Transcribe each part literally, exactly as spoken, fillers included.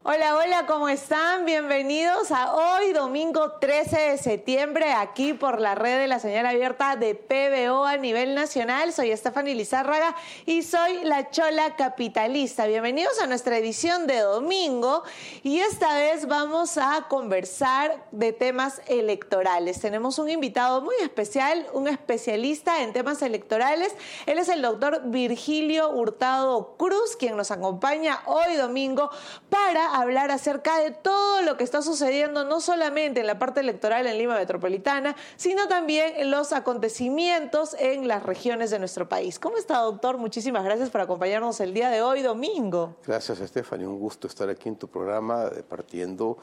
Hola, hola, ¿cómo están? Bienvenidos a hoy, domingo trece de septiembre, aquí por la red de la señal abierta de P B O a nivel nacional. Soy Stephanie Lizárraga y soy la Chola Capitalista. Bienvenidos a nuestra edición de domingo y esta vez vamos a conversar de temas electorales. Tenemos un invitado muy especial, un especialista en temas electorales. Él es el doctor Virgilio Hurtado Cruz, quien nos acompaña hoy domingo para hablar acerca de todo lo que está sucediendo, no solamente en la parte electoral en Lima Metropolitana, sino también en los acontecimientos en las regiones de nuestro país. ¿Cómo está, doctor? Muchísimas gracias por acompañarnos el día de hoy, domingo. Gracias, Stephanie. Un gusto estar aquí en tu programa, partiendo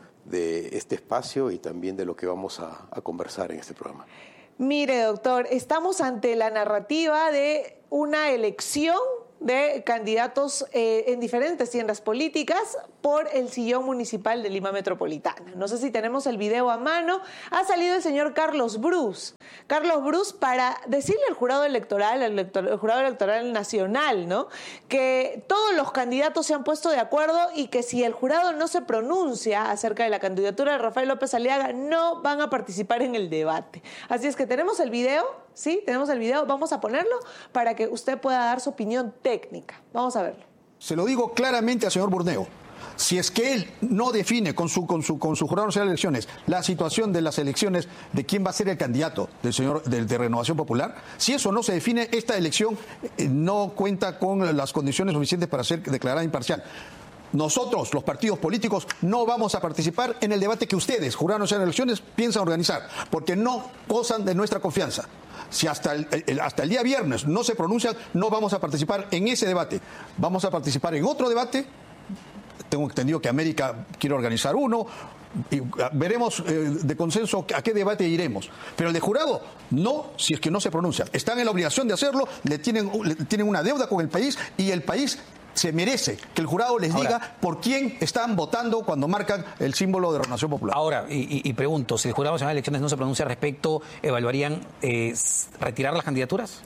de este espacio y también de lo que vamos a, a conversar en este programa. Mire, doctor, estamos ante la narrativa de una elección de candidatos eh, en diferentes tiendas políticas por el sillón municipal de Lima Metropolitana. No sé si tenemos el video a mano. Ha salido el señor Carlos Brus. Carlos Brus para decirle al jurado electoral, al elector, el jurado electoral nacional, ¿no?, que todos los candidatos se han puesto de acuerdo y que si el jurado no se pronuncia acerca de la candidatura de Rafael López Aliaga, no van a participar en el debate. Así es que tenemos el video. Sí, tenemos el video, vamos a ponerlo para que usted pueda dar su opinión técnica. Vamos a verlo. Se lo digo claramente al señor Burneo. Si es que él no define con su, con su, con su jurado nacional de elecciones la situación de las elecciones de quién va a ser el candidato del señor de, de Renovación Popular, si eso no se define, esta elección eh, no cuenta con las condiciones suficientes para ser declarada imparcial. Nosotros, los partidos políticos, no vamos a participar en el debate que ustedes, jurados nacionales de elecciones, piensan organizar, porque no gozan de nuestra confianza. Si hasta el, el, hasta el día viernes no se pronuncian, no vamos a participar en ese debate. Vamos a participar en otro debate. Tengo entendido que América quiere organizar uno. Y veremos eh, de consenso a qué debate iremos. Pero el de jurado, no, si es que no se pronuncia. Están en la obligación de hacerlo, le tienen, le tienen una deuda con el país y el país se merece que el jurado les ahora, diga por quién están votando cuando marcan el símbolo de Renovación Popular. Ahora, y, y pregunto, si el Jurado Nacional de Elecciones no se pronuncia al respecto, ¿evaluarían eh, retirar las candidaturas?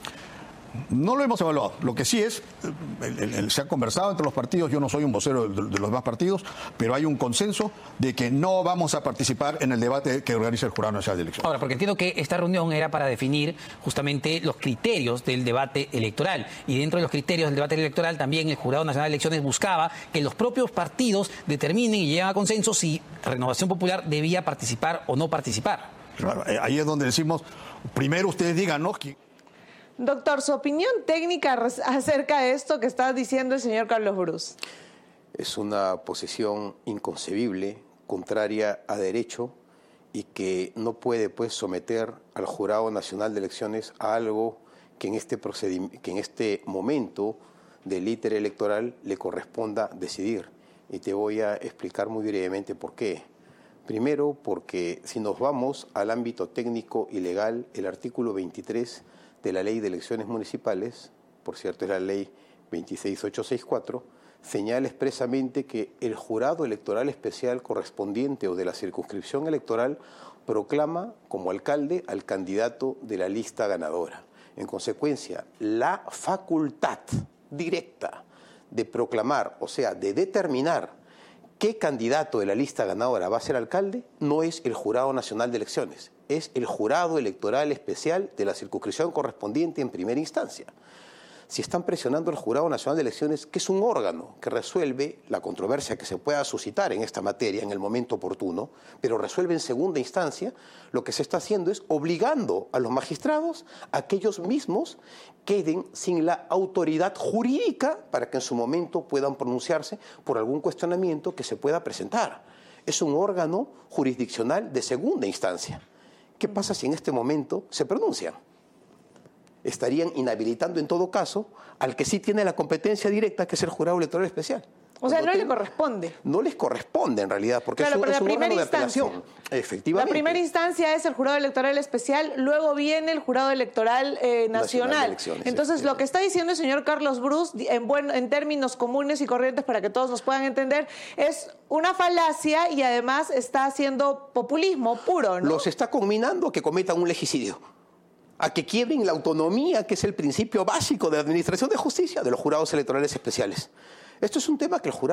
No lo hemos evaluado. Lo que sí es, el, el, el, se ha conversado entre los partidos, yo no soy un vocero de, de los demás partidos, pero hay un consenso de que no vamos a participar en el debate que organiza el Jurado Nacional de Elecciones. Ahora, porque entiendo que esta reunión era para definir justamente los criterios del debate electoral. Y dentro de los criterios del debate electoral también el Jurado Nacional de Elecciones buscaba que los propios partidos determinen y lleguen a consenso si Renovación Popular debía participar o no participar. Claro, ahí es donde decimos, primero ustedes digan, ¿no?, que... Doctor, su opinión técnica acerca de esto que está diciendo el señor Carlos Brus. Es una posición inconcebible, contraria a derecho y que no puede, pues, someter al Jurado Nacional de Elecciones a algo que en este procedimiento, que en este momento del íter electoral le corresponda decidir. Y te voy a explicar muy brevemente por qué. Primero, porque si nos vamos al ámbito técnico y legal, el artículo veintitrés de la Ley de Elecciones Municipales, por cierto es la Ley veintiséis mil ochocientos sesenta y cuatro, señala expresamente que el jurado electoral especial correspondiente o de la circunscripción electoral proclama como alcalde al candidato de la lista ganadora. En consecuencia, la facultad directa de proclamar, o sea, de determinar qué candidato de la lista ganadora va a ser alcalde, no es el Jurado Nacional de Elecciones, es el Jurado Electoral Especial de la circunscripción correspondiente en primera instancia. Si están presionando al Jurado Nacional de Elecciones, que es un órgano que resuelve la controversia que se pueda suscitar en esta materia en el momento oportuno, pero resuelve en segunda instancia, lo que se está haciendo es obligando a los magistrados a que ellos mismos queden sin la autoridad jurídica para que en su momento puedan pronunciarse por algún cuestionamiento que se pueda presentar. Es un órgano jurisdiccional de segunda instancia. ¿Qué pasa si en este momento se pronuncian? Estarían inhabilitando en todo caso al que sí tiene la competencia directa, que es el Jurado Electoral Especial. O sea, no, no le corresponde. No les corresponde en realidad, porque claro, es un, es un órgano de instancia. apelación. Efectivamente. La primera instancia es el Jurado Electoral Especial, luego viene el Jurado Electoral eh, Nacional. Nacional Entonces, sí, lo que está diciendo el señor Carlos Brus, en, buen, en términos comunes y corrientes para que todos nos puedan entender, es una falacia y además está haciendo populismo puro, ¿no? Los está conminando a que cometan un legicidio, a que quiebren la autonomía, que es el principio básico de la administración de justicia de los jurados electorales especiales. Esto es un tema que el jurado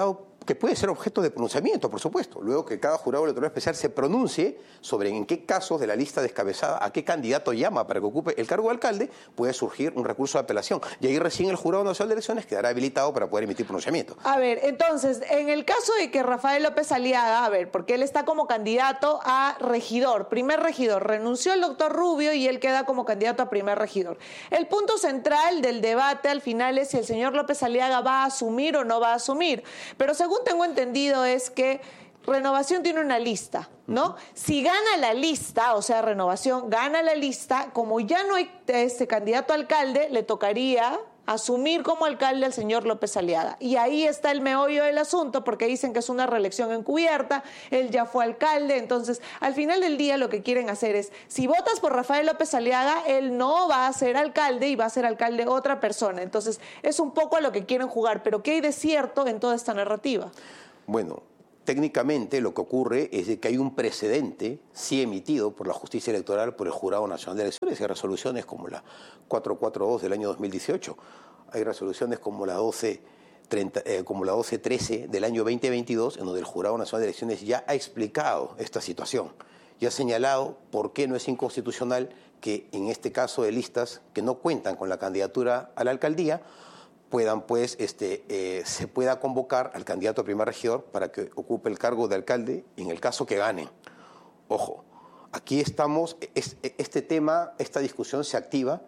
que puede ser objeto de pronunciamiento, por supuesto. Luego que cada jurado electoral especial se pronuncie sobre en qué casos de la lista descabezada a qué candidato llama para que ocupe el cargo de alcalde, puede surgir un recurso de apelación. Y ahí recién el Jurado Nacional de Elecciones quedará habilitado para poder emitir pronunciamiento. A ver, entonces, en el caso de que Rafael López Aliaga, a ver, porque él está como candidato a regidor, primer regidor, renunció el doctor Rubio y él queda como candidato a primer regidor. El punto central del debate al final es si el señor López Aliaga va a asumir o no va a asumir. Pero según tengo entendido es que Renovación tiene una lista, ¿no? Si gana la lista, o sea, Renovación gana la lista, como ya no hay este candidato a alcalde, le tocaría asumir como alcalde al señor López Aliaga. Y ahí está el meollo del asunto, porque dicen que es una reelección encubierta, él ya fue alcalde, entonces al final del día lo que quieren hacer es, si votas por Rafael López Aliaga, él no va a ser alcalde y va a ser alcalde otra persona. Entonces es un poco a lo que quieren jugar, pero ¿qué hay de cierto en toda esta narrativa? Bueno, técnicamente lo que ocurre es de que hay un precedente, sí emitido por la Justicia Electoral, por el Jurado Nacional de Elecciones, y hay resoluciones como la cuatrocientos cuarenta y dos del año dos mil dieciocho, hay resoluciones como la doce treinta, eh, como la doce trece del año veinte veintidós, en donde el Jurado Nacional de Elecciones ya ha explicado esta situación, ya ha señalado por qué no es inconstitucional que en este caso de listas que no cuentan con la candidatura a la alcaldía, puedan, pues, este, eh, se pueda convocar al candidato a primer regidor para que ocupe el cargo de alcalde en el caso que ganen. Ojo, aquí estamos, es, este tema, esta discusión se activa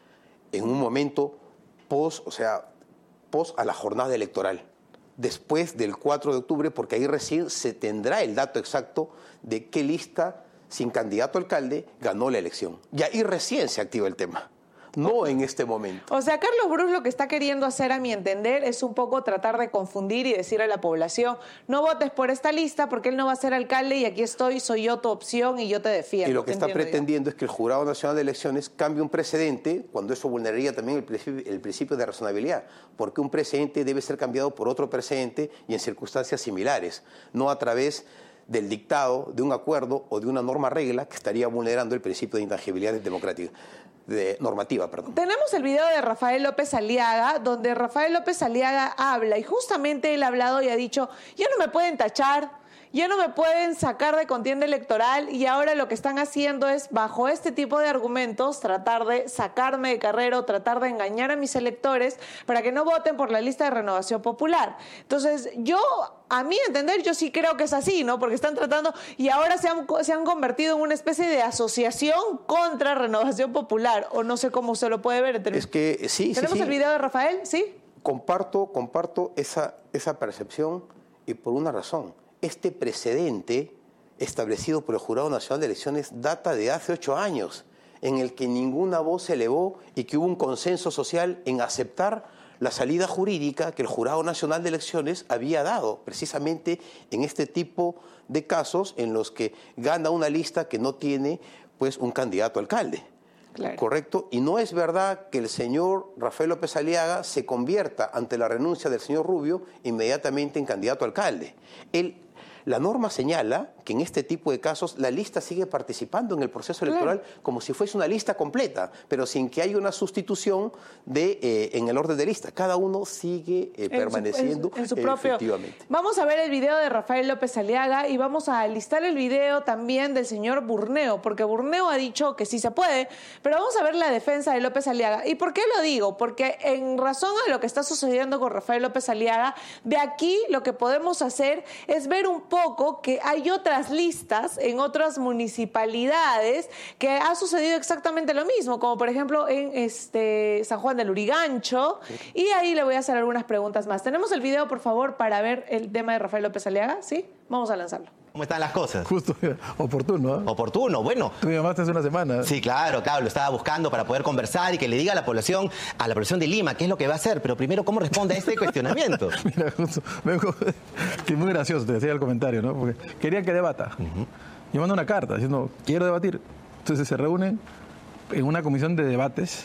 en un momento post, o sea, post a la jornada electoral, después del cuatro de octubre, porque ahí recién se tendrá el dato exacto de qué lista sin candidato a alcalde ganó la elección. Y ahí recién se activa el tema. No en este momento. O sea, Carlos Bruce lo que está queriendo hacer, a mi entender, es un poco tratar de confundir y decir a la población, no votes por esta lista porque él no va a ser alcalde y aquí estoy, soy yo tu opción y yo te defiendo. Y lo que está pretendiendo yo. es que el Jurado Nacional de Elecciones cambie un precedente cuando eso vulneraría también el principio, el principio de razonabilidad, porque un precedente debe ser cambiado por otro precedente y en circunstancias similares, no a través del dictado de un acuerdo o de una norma regla que estaría vulnerando el principio de intangibilidad democrática. De normativa, perdón. Tenemos el video de Rafael López Aliaga, donde Rafael López Aliaga habla y justamente él ha hablado y ha dicho, ya no me pueden tachar, ya no me pueden sacar de contienda electoral y ahora lo que están haciendo es, bajo este tipo de argumentos, tratar de sacarme de carrera o tratar de engañar a mis electores para que no voten por la lista de Renovación Popular. Entonces, yo, a mi entender, yo sí creo que es así, ¿no? Porque están tratando, y ahora se han, se han convertido en una especie de asociación contra Renovación Popular, o no sé cómo usted lo puede ver. Es que sí, ¿Tenemos sí, sí. el video de Rafael? ¿Sí? Comparto, comparto esa, esa percepción y por una razón. Este precedente establecido por el Jurado Nacional de Elecciones data de hace ocho años, en el que ninguna voz se elevó y que hubo un consenso social en aceptar la salida jurídica que el Jurado Nacional de Elecciones había dado, precisamente en este tipo de casos en los que gana una lista que no tiene, pues, un candidato a alcalde. Claro. ¿Correcto? Y no es verdad que el señor Rafael López Aliaga se convierta, ante la renuncia del señor Rubio, inmediatamente en candidato a alcalde. Él, la norma señala que en este tipo de casos la lista sigue participando en el proceso electoral, claro, como si fuese una lista completa, pero sin que haya una sustitución de, eh, en el orden de lista. Cada uno sigue eh, permaneciendo en su, en su propio. Efectivamente. Vamos a ver el video de Rafael López Aliaga y vamos a listar el video también del señor Burneo, porque Burneo ha dicho que sí se puede, pero vamos a ver la defensa de López Aliaga. ¿Y por qué lo digo? Porque en razón a lo que está sucediendo con Rafael López Aliaga, de aquí lo que podemos hacer es ver un poco que hay otras listas en otras municipalidades que ha sucedido exactamente lo mismo, como por ejemplo en este San Juan del Lurigancho, sí. Y ahí le voy a hacer algunas preguntas más. ¿Tenemos el video, por favor, para ver el tema de Rafael López Aliaga? ¿Sí? Vamos a lanzarlo. ¿Cómo están las cosas? Justo, oportuno. ¿eh? Oportuno, bueno. Tú me llamaste hace una semana. Sí, claro, claro, lo estaba buscando para poder conversar y que le diga a la población, a la población de Lima, qué es lo que va a hacer, pero primero, ¿cómo responde a este cuestionamiento? Mira, justo, vengo, que es muy gracioso, te decía el comentario, ¿no? Porque querían que debata. Uh-huh. Yo mando una carta diciendo, quiero debatir. Entonces se reúnen en una comisión de debates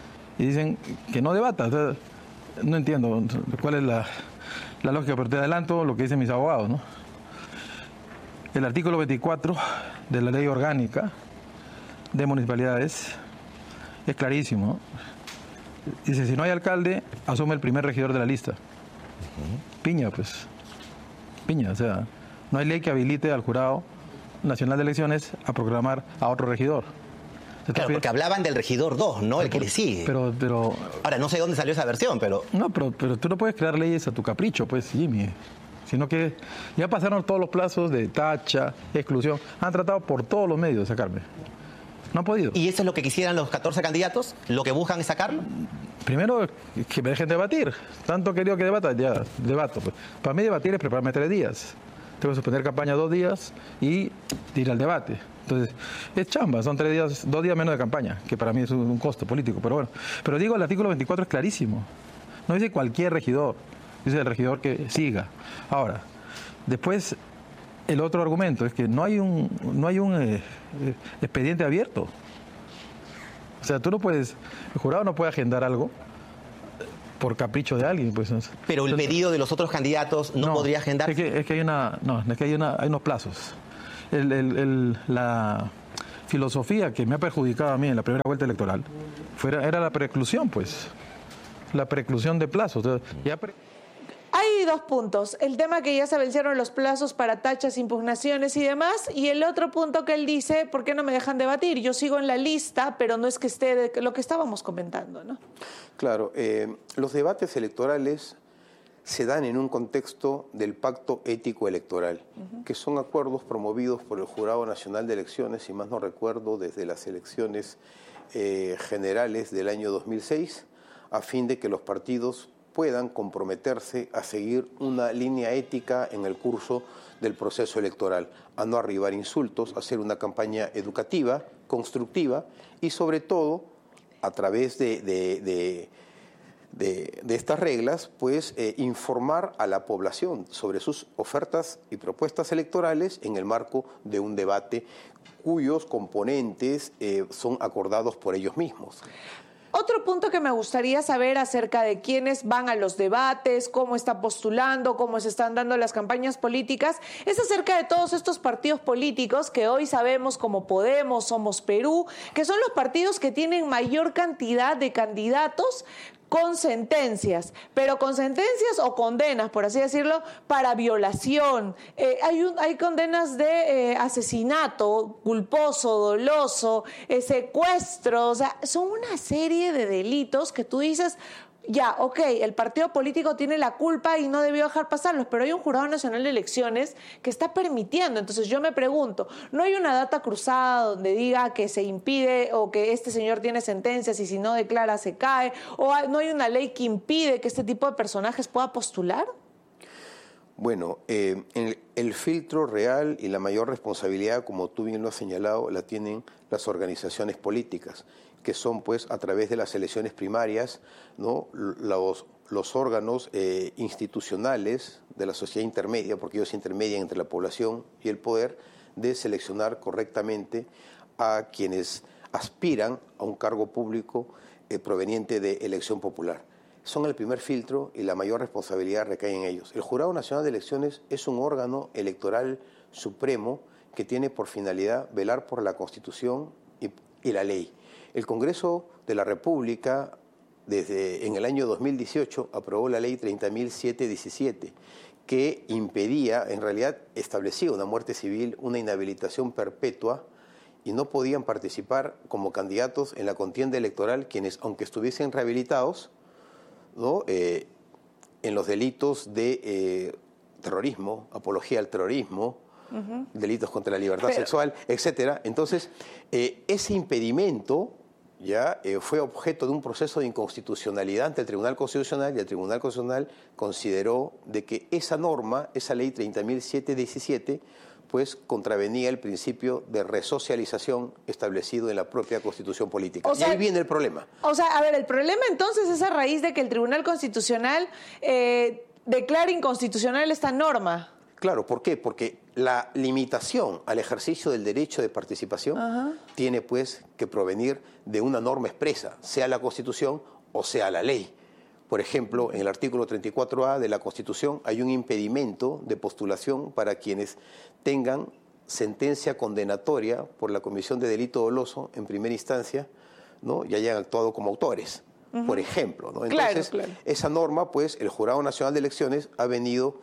y dicen que no debata. O sea, no entiendo cuál es la, la lógica, pero te adelanto lo que dicen mis abogados, ¿no? El artículo veinticuatro de la Ley Orgánica de Municipalidades es clarísimo. Dice, si no hay alcalde, asume el primer regidor de la lista. Uh-huh. Piña, pues. piña. O sea, no hay ley que habilite al Jurado Nacional de Elecciones a proclamar a otro regidor. Claro, porque hablaban del regidor dos, ¿no? El que le sigue. Pero, pero... Ahora, no sé dónde salió esa versión, pero... No, pero, pero tú no puedes crear leyes a tu capricho, pues, Jimmy. Sino que ya pasaron todos los plazos de tacha, exclusión. Han tratado por todos los medios de sacarme. No han podido. ¿Y eso es lo que quisieran los catorce candidatos? ¿Lo que buscan es sacarlo? Primero, que me dejen debatir. Tanto querido que debata, ya debato. Pues. Para mí debatir es prepararme tres días. Tengo que suspender campaña dos días y ir al debate. Entonces, es chamba, son tres días, dos días menos de campaña, que para mí es un, un costo político, pero bueno. Pero digo, el artículo veinticuatro es clarísimo. No dice cualquier regidor, dice el regidor que siga. Ahora, después, el otro argumento es que no hay un, no hay un eh, eh, expediente abierto. O sea, tú no puedes, el jurado no puede agendar algo por capricho de alguien, pues. Pero el Entonces, pedido de los otros candidatos no, no podría agendar. Es que, es que hay una, no, es que hay una, hay unos plazos. El, el, el, la filosofía que me ha perjudicado a mí en la primera vuelta electoral fuera, era la preclusión, pues. La preclusión de plazos. Entonces, ya pre... Hay dos puntos. El tema que ya se vencieron los plazos para tachas, impugnaciones y demás. Y el otro punto que él dice, ¿por qué no me dejan debatir? Yo sigo en la lista, pero no es que esté de lo que estábamos comentando, ¿no? Claro. Eh, los debates electorales se dan en un contexto del pacto ético electoral, uh-huh. que son acuerdos promovidos por el Jurado Nacional de Elecciones, si más no recuerdo, desde las elecciones eh, generales del año dos mil seis, a fin de que los partidos puedan comprometerse a seguir una línea ética en el curso del proceso electoral, a no arribar insultos, a hacer una campaña educativa, constructiva y sobre todo, a través de... de, de De, de estas reglas, pues eh, informar a la población sobre sus ofertas y propuestas electorales en el marco de un debate cuyos componentes eh, son acordados por ellos mismos. Otro punto que me gustaría saber acerca de quiénes van a los debates, cómo está postulando, cómo se están dando las campañas políticas, es acerca de todos estos partidos políticos que hoy sabemos como Podemos, Somos Perú, que son los partidos que tienen mayor cantidad de candidatos con sentencias, pero con sentencias o condenas, por así decirlo, para violación. Eh, hay, un, hay condenas de eh, asesinato culposo, doloso, eh, secuestro, o sea, son una serie de delitos que tú dices... Ya, ok, el partido político tiene la culpa y no debió dejar pasarlos, pero hay un Jurado Nacional de Elecciones que está permitiendo. Entonces yo me pregunto, ¿no hay una data cruzada donde diga que se impide o que este señor tiene sentencias y si no declara se cae? ¿O no hay una ley que impide que este tipo de personajes pueda postular? Bueno, eh, el, el filtro real y la mayor responsabilidad, como tú bien lo has señalado, la tienen las organizaciones políticas, que son pues a través de las elecciones primarias, ¿no? los, los órganos eh, institucionales de la sociedad intermedia, porque ellos intermedian entre la población y el poder, de seleccionar correctamente a quienes aspiran a un cargo público eh, proveniente de elección popular. Son el primer filtro y la mayor responsabilidad recae en ellos. El Jurado Nacional de Elecciones es un órgano electoral supremo que tiene por finalidad velar por la Constitución y, y la ley. El Congreso de la República, desde en el año dos mil dieciocho, aprobó la ley treinta mil setecientos diecisiete, que impedía, en realidad establecía una muerte civil, una inhabilitación perpetua, y no podían participar como candidatos en la contienda electoral quienes, aunque estuviesen rehabilitados, ¿no? eh, en los delitos de eh, terrorismo, apología al terrorismo, uh-huh. delitos contra la libertad Pero... sexual, etcétera. Entonces, eh, ese impedimento ya eh, fue objeto de un proceso de inconstitucionalidad ante el Tribunal Constitucional, y el Tribunal Constitucional consideró de que esa norma, esa ley treinta mil setecientos diecisiete, pues contravenía el principio de resocialización establecido en la propia Constitución política. O sea, y ahí viene el problema. O sea, a ver, el problema entonces es a raíz de que el Tribunal Constitucional eh, declara inconstitucional esta norma. Claro, ¿por qué? Porque la limitación al ejercicio del derecho de participación uh-huh. tiene pues que provenir de una norma expresa, sea la Constitución o sea la ley. Por ejemplo, en el artículo treinta y cuatro A de la Constitución hay un impedimento de postulación para quienes tengan sentencia condenatoria por la comisión de delito doloso en primera instancia, ¿no? y hayan actuado como autores, uh-huh. por ejemplo, ¿no? Entonces, claro, claro. esa norma, pues, el Jurado Nacional de Elecciones ha venido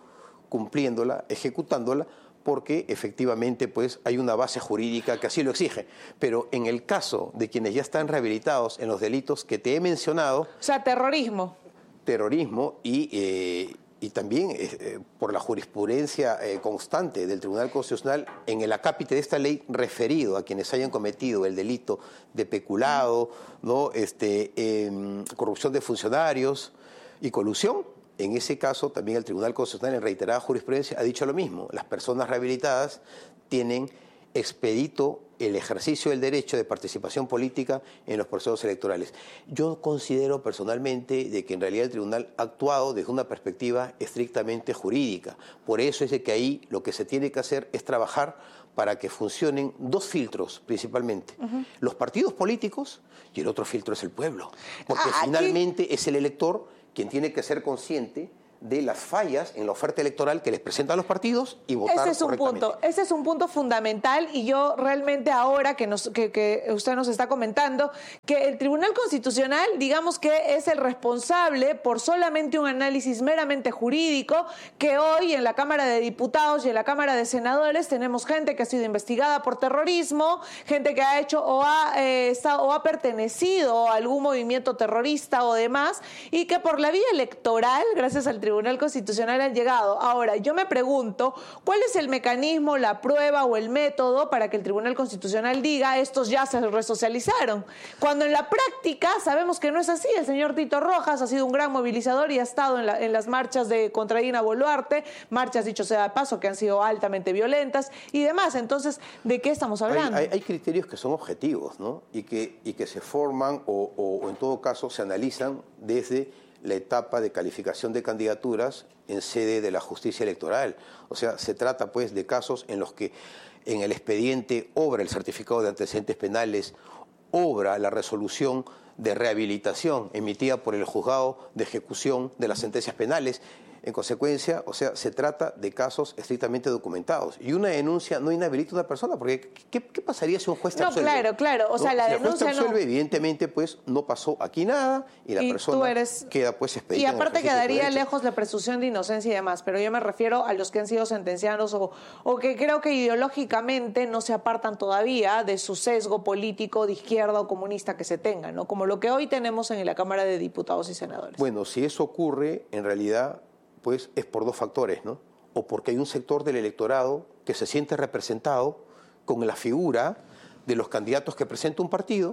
cumpliéndola, ejecutándola, porque efectivamente pues, hay una base jurídica que así lo exige. Pero en el caso de quienes ya están rehabilitados en los delitos que te he mencionado... O sea, terrorismo. Terrorismo y, eh, y también eh, por la jurisprudencia eh, constante del Tribunal Constitucional en el acápite de esta ley referido a quienes hayan cometido el delito de peculado, ¿no? este, eh, corrupción de funcionarios y colusión. En ese caso, también el Tribunal Constitucional, en reiterada jurisprudencia, ha dicho lo mismo. Las personas rehabilitadas tienen expedito el ejercicio del derecho de participación política en los procesos electorales. Yo considero personalmente de que en realidad el tribunal ha actuado desde una perspectiva estrictamente jurídica. Por eso es de que ahí lo que se tiene que hacer es trabajar para que funcionen dos filtros principalmente. Uh-huh. Los partidos políticos y el otro filtro es el pueblo. Porque ah, finalmente aquí... es el elector quien tiene que ser consciente de las fallas en la oferta electoral que les presentan los partidos y votar ese es un correctamente. Punto, ese es un punto fundamental y yo realmente ahora que, nos, que, que usted nos está comentando que el Tribunal Constitucional, digamos que es el responsable por solamente un análisis meramente jurídico, que hoy en la Cámara de Diputados y en la Cámara de Senadores tenemos gente que ha sido investigada por terrorismo, gente que ha hecho o ha, eh, estado, o ha pertenecido a algún movimiento terrorista o demás, y que por la vía electoral, gracias al Tribunal Tribunal Constitucional han llegado. Ahora, yo me pregunto, ¿cuál es el mecanismo, la prueba o el método para que el Tribunal Constitucional diga estos ya se resocializaron? Cuando en la práctica sabemos que no es así. El señor Tito Rojas ha sido un gran movilizador y ha estado en, la, en las marchas de contra Dina Boluarte, marchas, dicho sea de paso, que han sido altamente violentas y demás. Entonces, ¿de qué estamos hablando? Hay, hay, hay criterios que son objetivos, ¿no? Y que, y que se forman o, o, o en todo caso se analizan desde la etapa de calificación de candidaturas en sede de la justicia electoral. O sea, se trata pues de casos en los que en el expediente obra el certificado de antecedentes penales, obra la resolución de rehabilitación emitida por el juzgado de ejecución de las sentencias penales. En consecuencia, o sea, se trata de casos estrictamente documentados. Y una denuncia no inhabilita a una persona, porque ¿qué, qué pasaría si un juez te no, absuelve? Claro, claro. O sea, ¿no? la si denuncia el juez te absuelve, no... evidentemente, pues, no pasó aquí nada y la y persona eres... queda, pues, expedita. Y aparte quedaría lejos la presunción de inocencia y demás, pero yo me refiero a los que han sido sentenciados o, o que creo que ideológicamente no se apartan todavía de su sesgo político de izquierda o comunista que se tenga, ¿no? Como lo que hoy tenemos en la Cámara de Diputados y Senadores. Bueno, si eso ocurre, en realidad... pues es por dos factores, ¿no? O porque hay un sector del electorado que se siente representado con la figura de los candidatos que presenta un partido,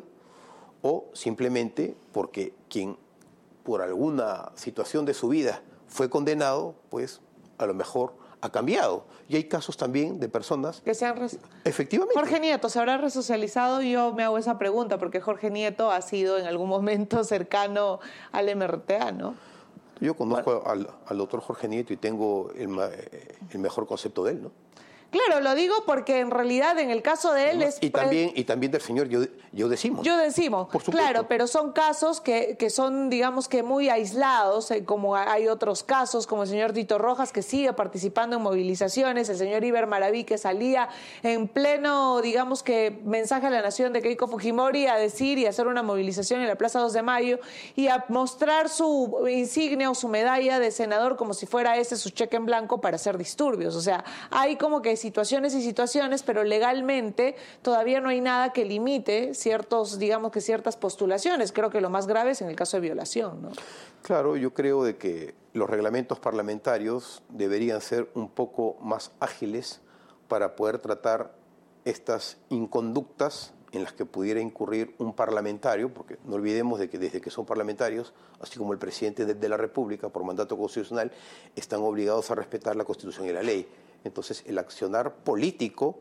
o simplemente porque quien por alguna situación de su vida fue condenado, pues a lo mejor ha cambiado. Y hay casos también de personas... que se han... Res... Efectivamente. Jorge Nieto, ¿se habrá resocializado? Yo me hago esa pregunta, porque Jorge Nieto ha sido en algún momento cercano al M R T A, ¿no? Yo conozco bueno. al, al doctor Jorge Nieto y tengo el, el mejor concepto de él, ¿no? Claro, lo digo porque en realidad en el caso de él es... Y también, y también del señor Judith Simons. Judith Simons, por supuesto. Claro, pero son casos que, que son, digamos que muy aislados, eh, como hay otros casos, como el señor Tito Rojas, que sigue participando en movilizaciones, el señor Iber Maraví, que salía en pleno, digamos que, mensaje a la nación de Keiko Fujimori a decir y hacer una movilización en la Plaza dos de Mayo y a mostrar su insignia o su medalla de senador como si fuera ese su cheque en blanco para hacer disturbios. O sea, hay como que situaciones y situaciones, pero legalmente todavía no hay nada que limite ciertos, digamos que ciertas postulaciones. Creo que lo más grave es en el caso de violación, ¿no? Claro, yo creo de que los reglamentos parlamentarios deberían ser un poco más ágiles para poder tratar estas inconductas en las que pudiera incurrir un parlamentario, porque no olvidemos de que desde que son parlamentarios, así como el presidente de la República, por mandato constitucional, están obligados a respetar la Constitución y la ley. Entonces, el accionar político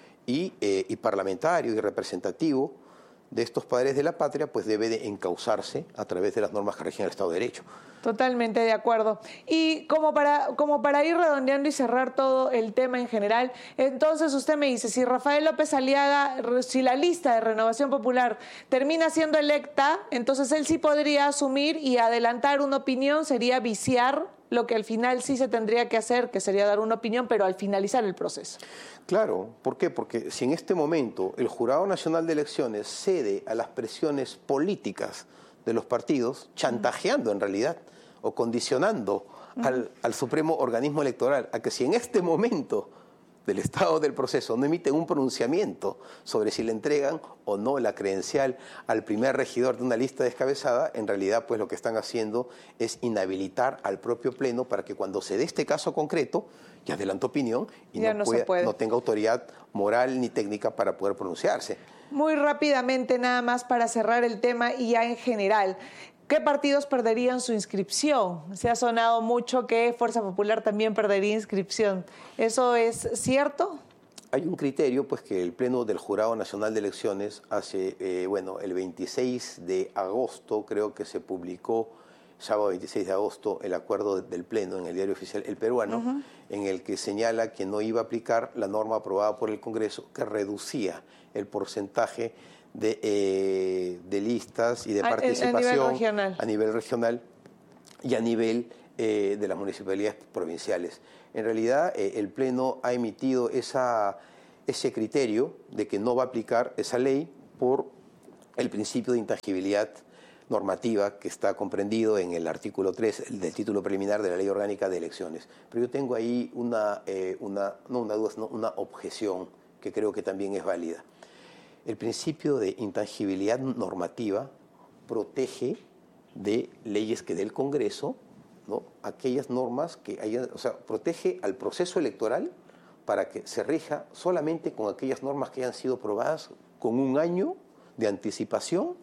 y, eh, y parlamentario y representativo de estos padres de la patria, pues debe de encauzarse a través de las normas que rigen el Estado de Derecho. Totalmente de acuerdo. Y como para, como para ir redondeando y cerrar todo el tema en general, entonces usted me dice, si Rafael López Aliaga, si la lista de Renovación Popular termina siendo electa, entonces él sí podría asumir y adelantar una opinión, sería viciar lo que al final sí se tendría que hacer, que sería dar una opinión, pero al finalizar el proceso. Claro, ¿por qué? Porque si en este momento el Jurado Nacional de Elecciones cede a las presiones políticas de los partidos, chantajeando en realidad o condicionando uh-huh. al, al Supremo Organismo Electoral a que si en este momento del estado del proceso no emiten un pronunciamiento sobre si le entregan o no la credencial al primer regidor de una lista descabezada, en realidad pues lo que están haciendo es inhabilitar al propio Pleno para que cuando se dé este caso concreto, ya adelanto opinión, y ya no, no, pueda, se puede. no tenga autoridad moral ni técnica para poder pronunciarse. Muy rápidamente, nada más para cerrar el tema y ya en general, ¿qué partidos perderían su inscripción? Se ha sonado mucho que Fuerza Popular también perdería inscripción. ¿Eso es cierto? Hay un criterio, pues, que el Pleno del Jurado Nacional de Elecciones hace, eh, bueno, el veintiséis de agosto, creo que se publicó, sábado veintiséis de agosto, el acuerdo del Pleno en el Diario Oficial El Peruano, uh-huh. en el que señala que no iba a aplicar la norma aprobada por el Congreso que reducía el porcentaje de, eh, de listas y de participación a, a, nivel regional. a nivel regional y a nivel eh, de las municipalidades provinciales. En realidad, eh, el Pleno ha emitido esa, ese criterio de que no va a aplicar esa ley por el principio de intangibilidad normativa que está comprendido en el artículo tres del título preliminar de la Ley Orgánica de Elecciones. Pero yo tengo ahí una, eh, una, no una duda, sino una objeción que creo que también es válida. El principio de intangibilidad normativa protege de leyes que del Congreso, ¿no?, aquellas normas que hayan, o sea, protege al proceso electoral para que se rija solamente con aquellas normas que hayan sido aprobadas con un año de anticipación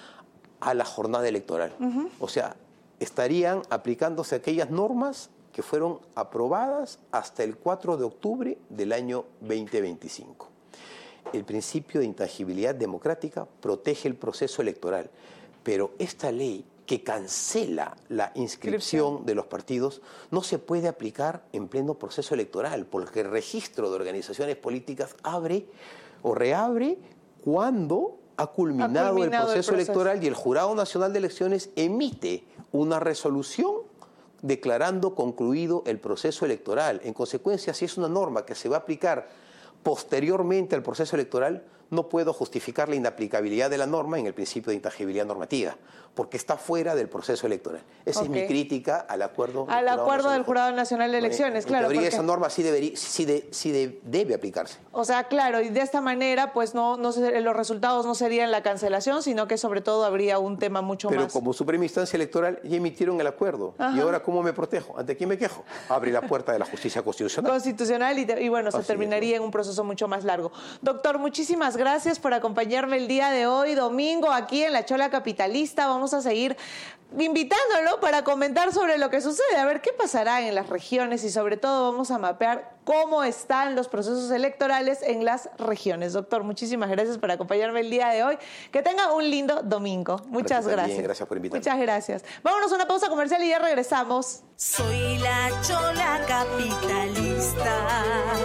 a la jornada electoral. Uh-huh. O sea, estarían aplicándose aquellas normas que fueron aprobadas hasta el cuatro de octubre del año veinte veinticinco. El principio de intangibilidad democrática protege el proceso electoral, pero esta ley que cancela la inscripción de los partidos no se puede aplicar en pleno proceso electoral, porque el registro de organizaciones políticas abre o reabre cuando ha culminado, ha culminado el, proceso el proceso electoral y el Jurado Nacional de Elecciones emite una resolución declarando concluido el proceso electoral. En consecuencia, si es una norma que se va a aplicar posteriormente al proceso electoral, no puedo justificar la inaplicabilidad de la norma en el principio de intangibilidad normativa, porque está fuera del proceso electoral. Esa okay. es mi crítica al acuerdo al del acuerdo del Jurado Nacional de Elecciones, en claro. En teoría porque... esa norma sí, debería, sí, de, sí de, debe aplicarse. O sea, claro, y de esta manera, pues no, no los resultados no serían la cancelación, sino que sobre todo habría un tema mucho Pero más. Pero como suprema instancia electoral ya emitieron el acuerdo. Ajá. ¿Y ahora cómo me protejo? ¿Ante quién me quejo? Abre la puerta de la justicia constitucional. Constitucional y, y bueno, se Así terminaría es, en un proceso mucho más largo. Doctor, muchísimas gracias por acompañarme el día de hoy, domingo, aquí en La Chola Capitalista. Vamos a seguir invitándolo para comentar sobre lo que sucede, a ver qué pasará en las regiones y sobre todo vamos a mapear cómo están los procesos electorales en las regiones. Doctor, muchísimas gracias por acompañarme el día de hoy. Que tenga un lindo domingo. Muchas gracias. También, gracias por invitarme. Muchas gracias. Vámonos a una pausa comercial y ya regresamos. Soy la Chola Capitalista,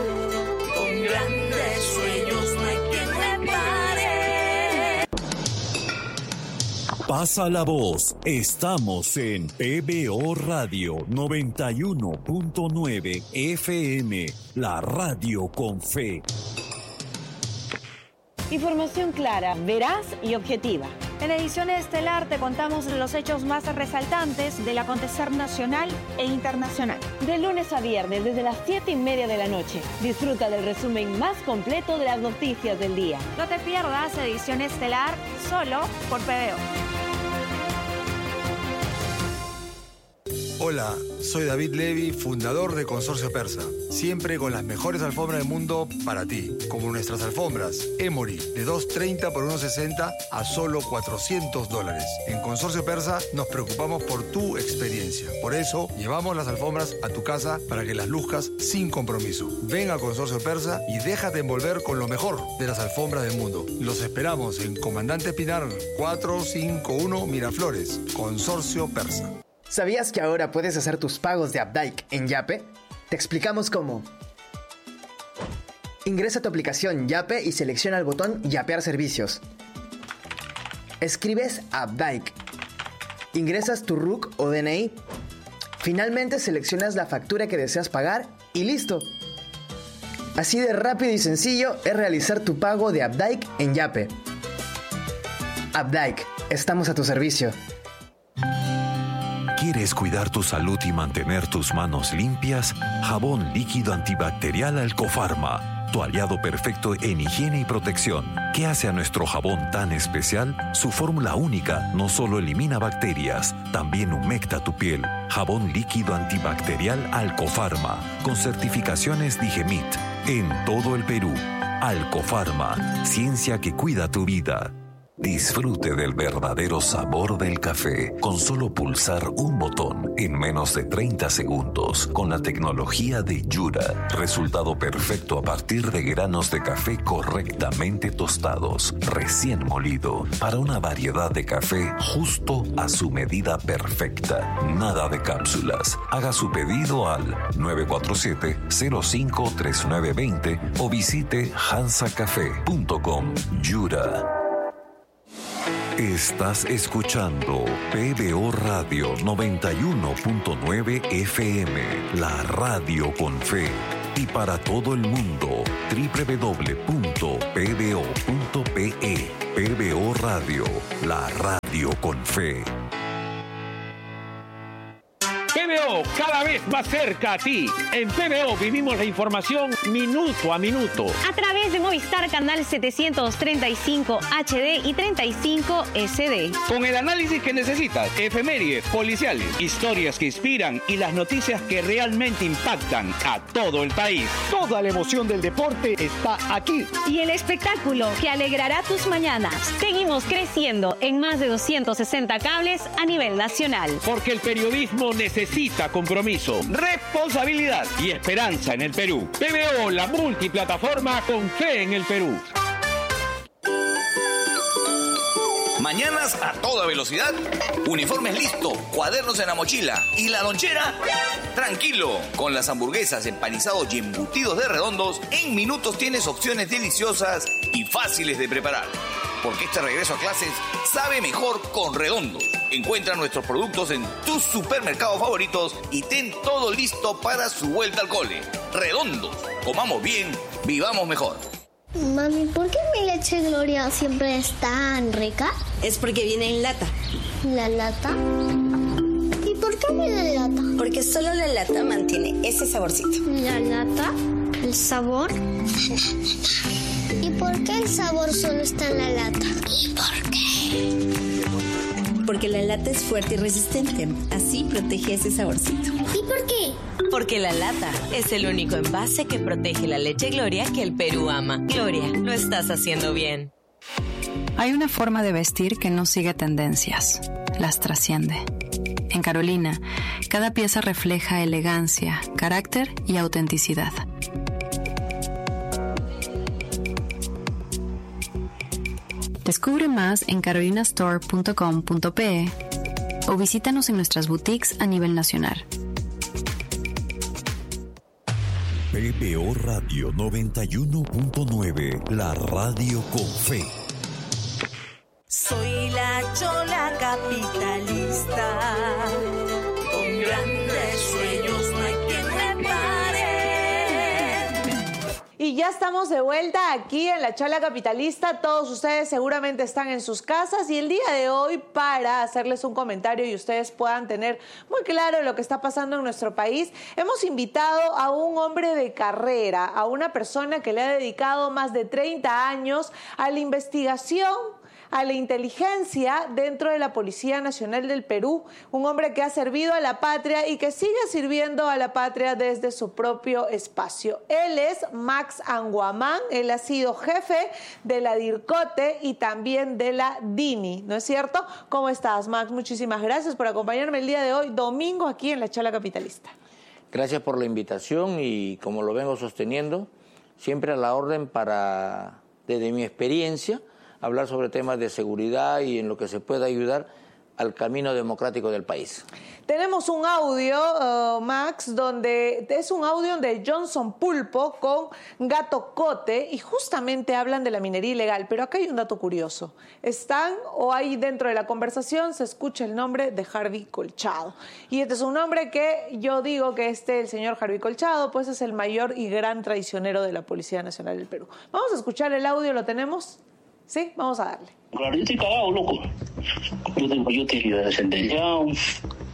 con grandes sueños no hay quien me pare. Pasa la voz, estamos en P B O Radio noventa y uno punto nueve F M, la radio con fe. Información clara, veraz y objetiva. En Ediciones Estelar te contamos los hechos más resaltantes del acontecer nacional e internacional. De lunes a viernes, desde las siete y media de la noche. Disfruta del resumen más completo de las noticias del día. No te pierdas Edición Estelar solo por P B O. Hola, soy David Levy, fundador de Consorcio Persa. Siempre con las mejores alfombras del mundo para ti, como nuestras alfombras Emory de dos treinta por uno sesenta a solo cuatrocientos dólares. En Consorcio Persa nos preocupamos por tu experiencia. Por eso llevamos las alfombras a tu casa para que las luzcas sin compromiso. Ven a Consorcio Persa y déjate envolver con lo mejor de las alfombras del mundo. Los esperamos en Comandante Pinar cuatrocientos cincuenta y uno Miraflores, Consorcio Persa. ¿Sabías que ahora puedes hacer tus pagos de Updike en Yape? Te explicamos cómo. Ingresa a tu aplicación Yape y selecciona el botón Yapear servicios. Escribes Updike. Ingresas tu R U C o D N I. Finalmente seleccionas la factura que deseas pagar y listo. Así de rápido y sencillo es realizar tu pago de Updike en Yape. Updike, estamos a tu servicio. ¿Quieres cuidar tu salud y mantener tus manos limpias? Jabón líquido antibacterial Alcofarma, tu aliado perfecto en higiene y protección. ¿Qué hace a nuestro jabón tan especial? Su fórmula única no solo elimina bacterias, también humecta tu piel. Jabón líquido antibacterial Alcofarma, con certificaciones Digemit, en todo el Perú. Alcofarma, ciencia que cuida tu vida. Disfrute del verdadero sabor del café con solo pulsar un botón en menos de treinta segundos con la tecnología de Yura. Resultado perfecto a partir de granos de café correctamente tostados, recién molido, para una variedad de café justo a su medida perfecta. Nada de cápsulas. Haga su pedido al nueve cuatro siete, cero cinco tres nueve dos cero o visite hansa café punto com. Yura. Estás escuchando P B O Radio noventa y uno punto nueve F M, la radio con fe. Y para todo el mundo, doble u doble u doble u punto p b o punto p e. P B O Radio, la radio con fe. P B O, cada vez más cerca a ti. En P B O vivimos la información minuto a minuto. A través de Movistar Canal setecientos treinta y cinco H D y treinta y cinco S D. Con el análisis que necesitas, efemérides, policiales, historias que inspiran y las noticias que realmente impactan a todo el país. Toda la emoción del deporte está aquí. Y el espectáculo que alegrará tus mañanas. Seguimos creciendo en más de doscientos sesenta cables a nivel nacional. Porque el periodismo necesita Necesita compromiso, responsabilidad y esperanza en el Perú. P B O, la multiplataforma con fe en el Perú. Mañanas a toda velocidad, uniformes listos, cuadernos en la mochila y la lonchera. Tranquilo, con las hamburguesas, empanizados y embutidos de Redondos, en minutos tienes opciones deliciosas y fáciles de preparar. Porque este regreso a clases sabe mejor con Redondos. Encuentra nuestros productos en tus supermercados favoritos y ten todo listo para su vuelta al cole. Redondos, comamos bien, vivamos mejor. Mami, ¿por qué mi leche Gloria siempre es tan rica? Es porque viene en lata. ¿La lata? ¿Y por qué viene en lata? Porque solo la lata mantiene ese saborcito. ¿La lata? ¿El sabor? ¿Y por qué el sabor solo está en la lata? ¿Y por qué? Porque la lata es fuerte y resistente. Así protege ese saborcito. ¿Y por qué? Porque la lata es el único envase que protege la leche Gloria que el Perú ama. Gloria, lo estás haciendo bien. Hay una forma de vestir que no sigue tendencias, las trasciende. En Carolina, cada pieza refleja elegancia, carácter y autenticidad. Descubre más en carolina store punto com punto pe o visítanos en nuestras boutiques a nivel nacional. P B O Radio noventa y uno punto nueve, la radio con fe. Soy la chola capitalista, con grandes sueños no hay quien me pare. Y ya estamos de vuelta aquí en la Chola Capitalista. Todos ustedes seguramente están en sus casas y el día de hoy, para hacerles un comentario y ustedes puedan tener muy claro lo que está pasando en nuestro país, hemos invitado a un hombre de carrera, a una persona que le ha dedicado más de treinta años a la investigación, a la inteligencia dentro de la Policía Nacional del Perú, un hombre que ha servido a la patria y que sigue sirviendo a la patria desde su propio espacio. Él es Max Anguamán, él ha sido jefe de la DIRCOTE y también de la DINI, ¿no es cierto? ¿Cómo estás, Max? Muchísimas gracias por acompañarme el día de hoy, domingo, aquí en la Chola Capitalista. Gracias por la invitación y, como lo vengo sosteniendo, siempre a la orden para, desde mi experiencia, hablar sobre temas de seguridad y en lo que se pueda ayudar al camino democrático del país. Tenemos un audio, uh, Max, donde es un audio de Johnson Pulpo con Gato Cote y justamente hablan de la minería ilegal. Pero acá hay un dato curioso. Están, o ahí dentro de la conversación, se escucha el nombre de Harvey Colchado. Y este es un nombre que yo digo que este, el señor Harvey Colchado, pues es el mayor y gran traicionero de la Policía Nacional del Perú. Vamos a escuchar el audio, ¿lo tenemos? Sí, vamos a darle. Claro, yo estoy cagado, loco. Yo tengo, yo estoy sentenciado.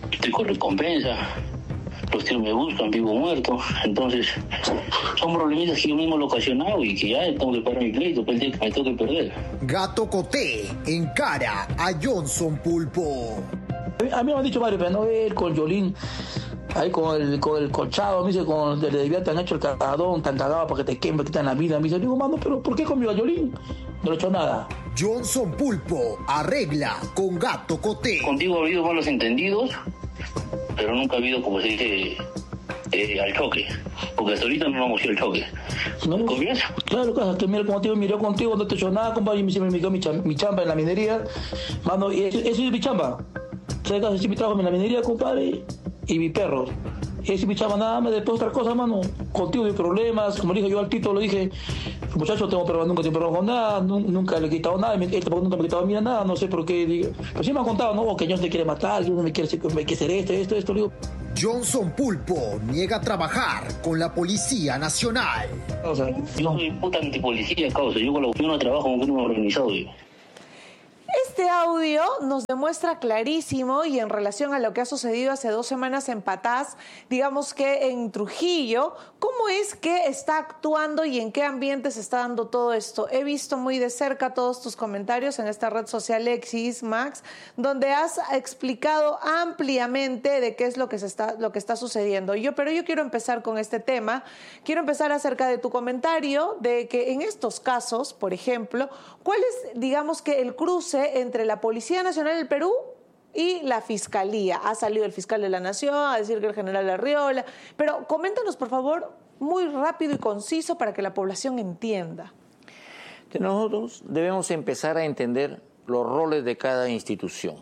estoy con recompensa, los tíos me buscan, vivo muerto, entonces son problemitas que yo mismo lo he ocasionado y que ya tengo que pagar mi pleito, pues el día que me tengo que perder. Gato Coté encara a Johnson Pulpo. A mí me han dicho varios, pero no él con Yolín, ahí con el, con el colchado, me dice, con el de te han hecho el cagadón, tan cagado para que te queme, que te en la vida. Me dice, digo, mano, pero ¿por qué conmigo a Yolín? No le he hecho nada. Johnson Pulpo arregla con Gato Coté. Contigo ha habido malos entendidos, pero nunca ha habido, como se dice, eh, al choque. Porque hasta ahorita no hemos ido al choque. No, ¿Comienza? Claro, claro, que mira contigo, miró contigo, no te he hecho nada, compadre, y me, me, me quedó mi, chamba, mi chamba en la minería. Mano, y eso, eso es mi chamba. ¿Sabes qué? Ese es mi trabajo en la minería, compadre, y mi perro. Ese es mi chamba, nada más. Después otra cosa, mano, contigo hay problemas. Como le dije yo al Tito, lo dije, muchacho, tengo problema, nunca tengo problema con nada, nunca le he quitado nada, él tampoco nunca me ha quitado mira nada, no sé por qué. Digo. Pero sí me han contado, ¿no? Que Johnson te quiere matar, que uno me quiere, me quiere hacer esto, esto, esto, digo. Johnson Pulpo niega trabajar con la Policía Nacional. O sea, yo soy puta antipolicía, causa. Yo, con la, yo no trabajo con crimen organizado, digo. Este audio nos demuestra clarísimo, y en relación a lo que ha sucedido hace dos semanas en Patás, digamos que en Trujillo, cómo es que está actuando y en qué ambiente se está dando todo esto. He visto muy de cerca todos tus comentarios en esta red social X, Max, donde has explicado ampliamente de qué es lo que se está, lo que está sucediendo. Yo, pero yo quiero empezar con este tema. Quiero empezar acerca de tu comentario de que en estos casos, por ejemplo, ¿cuál es, digamos que el cruce entre la Policía Nacional del Perú y la Fiscalía? Ha salido el fiscal de la Nación a decir que el general Arriola, pero coméntanos, por favor, muy rápido y conciso para que la población entienda. Nosotros debemos empezar a entender los roles de cada institución.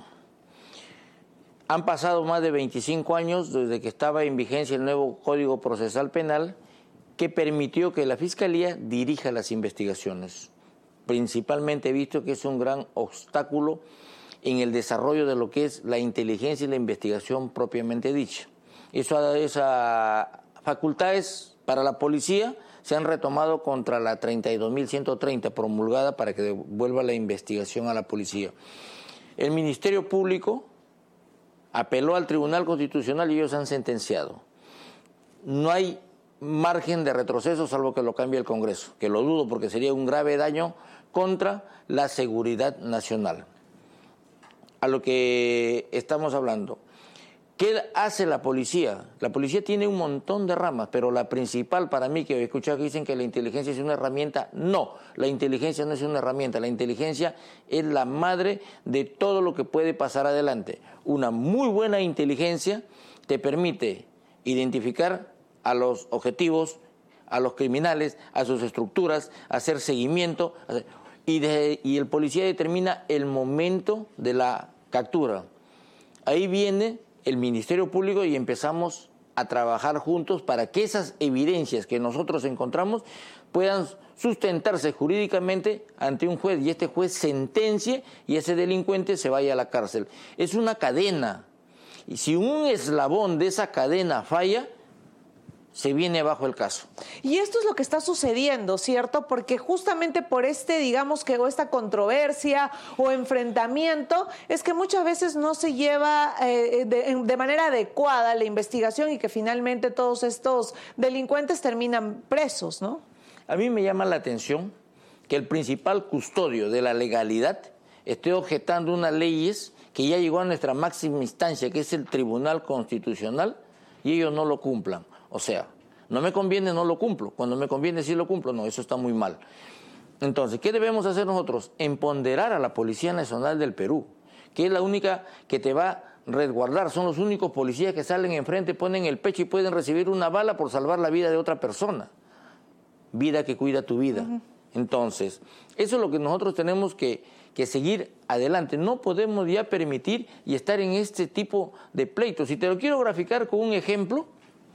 Han pasado más de veinticinco años desde que estaba en vigencia el nuevo Código Procesal Penal, que permitió que la Fiscalía dirija las investigaciones. Principalmente he visto que es un gran obstáculo en el desarrollo de lo que es la inteligencia y la investigación propiamente dicha. Eso, esas facultades para la policía se han retomado contra la treinta y dos mil ciento treinta promulgada para que devuelva la investigación a la policía. El Ministerio Público apeló al Tribunal Constitucional y ellos han sentenciado. No hay margen de retroceso salvo que lo cambie el Congreso, que lo dudo porque sería un grave daño contra la seguridad nacional. A lo que estamos hablando. ¿Qué hace la policía? La policía tiene un montón de ramas, pero la principal para mí, que he escuchado que dicen que la inteligencia es una herramienta, no, la inteligencia no es una herramienta, la inteligencia es la madre de todo lo que puede pasar adelante. Una muy buena inteligencia te permite identificar a los objetivos, a los criminales, a sus estructuras, hacer seguimiento, y, de, y el policía determina el momento de la captura. Ahí viene el Ministerio Público y empezamos a trabajar juntos para que esas evidencias que nosotros encontramos puedan sustentarse jurídicamente ante un juez y este juez sentencie y ese delincuente se vaya a la cárcel. Es una cadena y si un eslabón de esa cadena falla, se viene abajo el caso. Y esto es lo que está sucediendo, ¿cierto? Porque justamente por este, digamos que o esta controversia o enfrentamiento, es que muchas veces no se lleva eh, de, de manera adecuada la investigación y que finalmente todos estos delincuentes terminan presos, ¿no? A mí me llama la atención que el principal custodio de la legalidad esté objetando unas leyes que ya llegó a nuestra máxima instancia, que es el Tribunal Constitucional, y ellos no lo cumplan. O sea, no me conviene, no lo cumplo. Cuando me conviene, sí lo cumplo. No, eso está muy mal. Entonces, ¿qué debemos hacer nosotros? Empoderar a la Policía Nacional del Perú, que es la única que te va a resguardar. Son los únicos policías que salen enfrente, ponen el pecho y pueden recibir una bala por salvar la vida de otra persona. Vida que cuida tu vida. Uh-huh. Entonces, eso es lo que nosotros tenemos que, que seguir adelante. No podemos ya permitir y estar en este tipo de pleitos. Y te lo quiero graficar con un ejemplo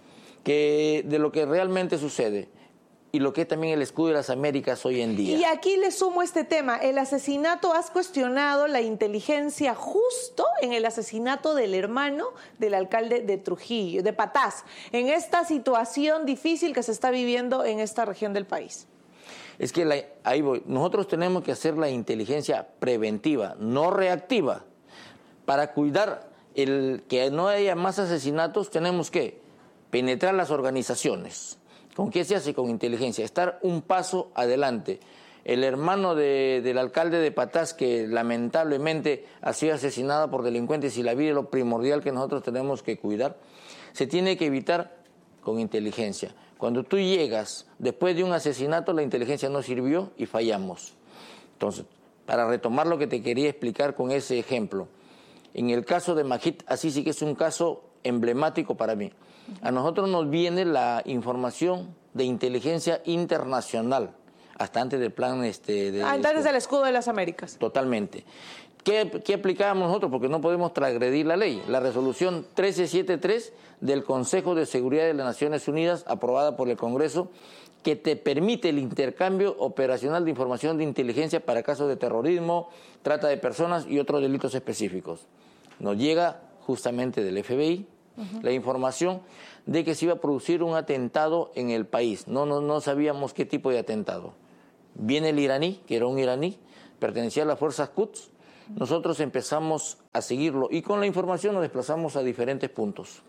que de lo que realmente sucede y lo que es también el escudo de las Américas hoy en día. Y aquí le sumo este tema, el asesinato, has cuestionado la inteligencia justo en el asesinato del hermano del alcalde de Trujillo, de Patás, en esta situación difícil que se está viviendo en esta región del país. Es que la, ahí voy, nosotros tenemos que hacer la inteligencia preventiva, no reactiva, para cuidar el que no haya más asesinatos, tenemos que penetrar las organizaciones. ¿Con qué se hace? Con inteligencia, estar un paso adelante. El hermano de, del alcalde de Patás, que lamentablemente ha sido asesinado por delincuentes, y la vida es lo primordial que nosotros tenemos que cuidar, se tiene que evitar con inteligencia. Cuando tú llegas después de un asesinato, la inteligencia no sirvió y fallamos. Entonces, para retomar lo que te quería explicar con ese ejemplo, en el caso de Majid, así sí que es un caso emblemático para mí. A nosotros nos viene la información de inteligencia internacional, hasta antes del plan... Este, de, antes este, del escudo de las Américas. Totalmente. ¿Qué, ¿Qué aplicábamos nosotros? Porque no podemos transgredir la ley. La resolución trece setenta y tres del Consejo de Seguridad de las Naciones Unidas, aprobada por el Congreso, que te permite el intercambio operacional de información de inteligencia para casos de terrorismo, trata de personas y otros delitos específicos. Nos llega justamente del F B I uh-huh. la información de que se iba a producir un atentado en el país. No, no, no sabíamos qué tipo de atentado. Viene el iraní, que era un iraní, pertenecía a las fuerzas Quds. Nosotros empezamos a seguirlo y con la información nos desplazamos a diferentes puntos.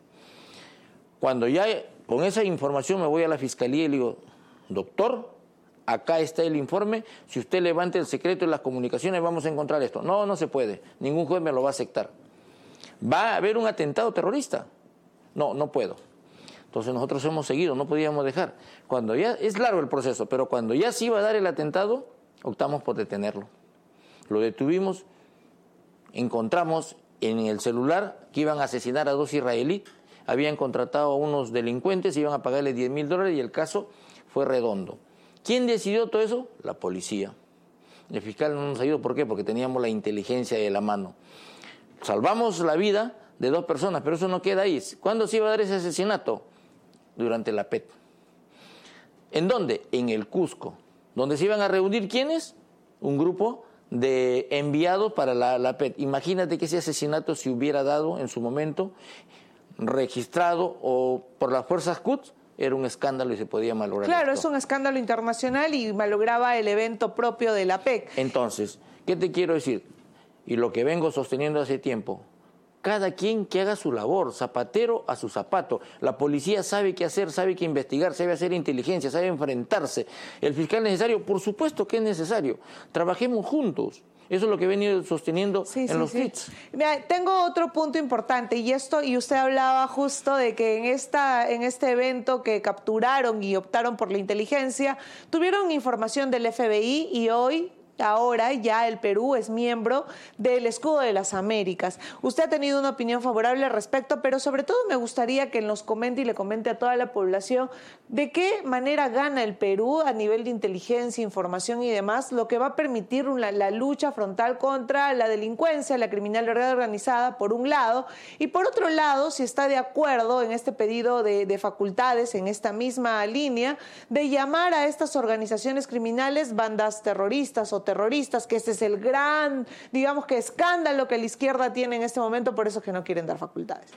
Cuando ya con esa información me voy a la fiscalía y le digo, doctor, acá está el informe, si usted levanta el secreto de las comunicaciones vamos a encontrar esto. No, no se puede, ningún juez me lo va a aceptar. ¿Va a haber un atentado terrorista? No, no puedo. Entonces nosotros hemos seguido, no podíamos dejar. Cuando ya, es largo el proceso, pero cuando ya se iba a dar el atentado, optamos por detenerlo. Lo detuvimos, encontramos en el celular que iban a asesinar a dos israelíes, habían contratado a unos delincuentes, iban a pagarle diez mil dólares y el caso fue redondo. ¿Quién decidió todo eso? La policía. El fiscal no nos ayudó, ¿por qué? Porque teníamos la inteligencia de la mano. Salvamos la vida de dos personas, pero eso no queda ahí. ¿Cuándo se iba a dar ese asesinato? Durante la P E T. ¿En dónde? En el Cusco. ¿Dónde se iban a reunir quiénes? Un grupo de enviados para la, la P E T. Imagínate que ese asesinato se hubiera dado en su momento, registrado o por las fuerzas Quds, era un escándalo y se podía malograr. Claro, esto. Es un escándalo internacional y malograba el evento propio de la P E C. Entonces, ¿qué te quiero decir? Y lo que vengo sosteniendo hace tiempo, cada quien que haga su labor, zapatero a su zapato. La policía sabe qué hacer, sabe qué investigar, sabe hacer inteligencia, sabe enfrentarse. El fiscal necesario, por supuesto que es necesario. Trabajemos juntos. Eso es lo que he venido sosteniendo sí, en sí, los sí. kits. Mira, tengo otro punto importante y esto y usted hablaba justo de que en esta en este evento que capturaron y optaron por la inteligencia, tuvieron información del F B I y hoy ahora ya el Perú es miembro del Escudo de las Américas. Usted ha tenido una opinión favorable al respecto, pero sobre todo me gustaría que nos comente y le comente a toda la población de qué manera gana el Perú a nivel de inteligencia, información y demás, lo que va a permitir una, la lucha frontal contra la delincuencia, la criminalidad organizada, por un lado, y por otro lado, si está de acuerdo en este pedido de, de facultades, en esta misma línea, de llamar a estas organizaciones criminales bandas terroristas o terroristas, que este es el gran, digamos que escándalo que la izquierda tiene en este momento, por eso es que no quieren dar facultades.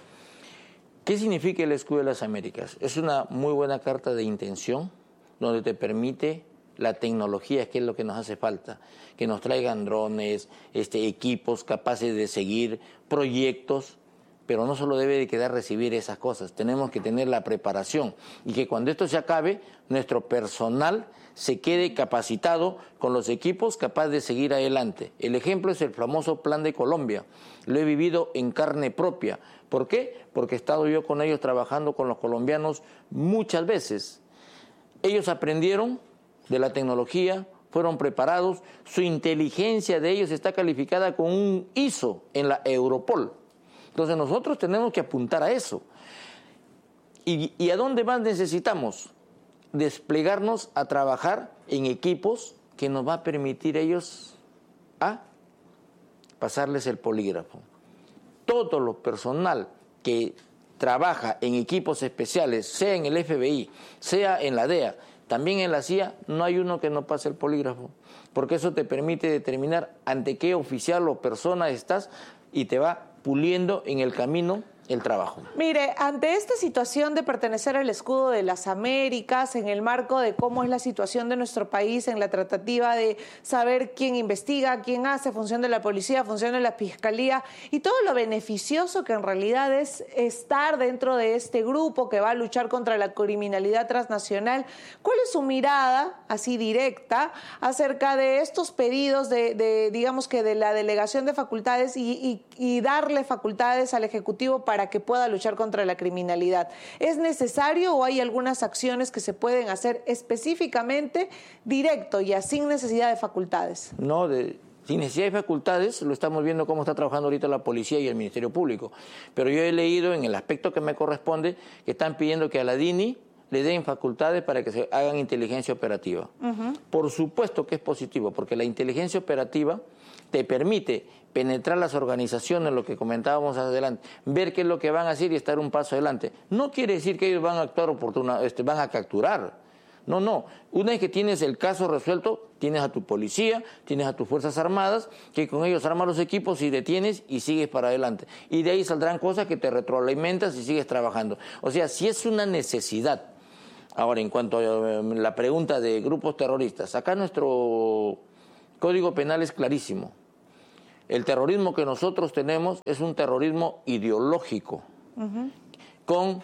¿Qué significa el Escudo de las Américas? Es una muy buena carta de intención donde te permite la tecnología, que es lo que nos hace falta, que nos traigan drones, este, equipos capaces de seguir proyectos, pero no solo debe de quedar recibir esas cosas, tenemos que tener la preparación y que cuando esto se acabe, nuestro personal se quede capacitado con los equipos capaz de seguir adelante. El ejemplo es el famoso Plan de Colombia. Lo he vivido en carne propia. ¿Por qué? Porque he estado yo con ellos trabajando con los colombianos muchas veces. Ellos aprendieron de la tecnología, fueron preparados, su inteligencia de ellos está calificada con un I S O en la Europol. Entonces nosotros tenemos que apuntar a eso. ¿Y, y a dónde más necesitamos? Desplegarnos a trabajar en equipos que nos va a permitir ellos a pasarles el polígrafo. Todo lo personal que trabaja en equipos especiales, sea en el F B I, sea en la D E A, también en la C I A, no hay uno que no pase el polígrafo, porque eso te permite determinar ante qué oficial o persona estás y te va puliendo en el camino el trabajo. Mire, ante esta situación de pertenecer al escudo de las Américas, en el marco de cómo es la situación de nuestro país, en la tratativa de saber quién investiga, quién hace, función de la policía, función de la fiscalía, y todo lo beneficioso que en realidad es estar dentro de este grupo que va a luchar contra la criminalidad transnacional, ¿cuál es su mirada, así directa, acerca de estos pedidos de, de digamos que de la delegación de facultades y, y, y darle facultades al Ejecutivo para para que pueda luchar contra la criminalidad? ¿Es necesario o hay algunas acciones que se pueden hacer específicamente directo y sin necesidad de facultades? No, de, sin necesidad de facultades, lo estamos viendo cómo está trabajando ahorita la policía y el Ministerio Público. Pero yo he leído en el aspecto que me corresponde que están pidiendo que a la D I N I le den facultades para que se hagan inteligencia operativa. Uh-huh. Por supuesto que es positivo, porque la inteligencia operativa te permite penetrar las organizaciones, lo que comentábamos adelante, ver qué es lo que van a hacer y estar un paso adelante. No quiere decir que ellos van a actuar oportuna, este, van a capturar. No, no. Una vez que tienes el caso resuelto, tienes a tu policía, tienes a tus Fuerzas Armadas, que con ellos armas los equipos y detienes y sigues para adelante. Y de ahí saldrán cosas que te retroalimentas y sigues trabajando. O sea, si es una necesidad. Ahora, en cuanto a la pregunta de grupos terroristas, acá nuestro Código Penal es clarísimo. El terrorismo que nosotros tenemos es un terrorismo ideológico, uh-huh. con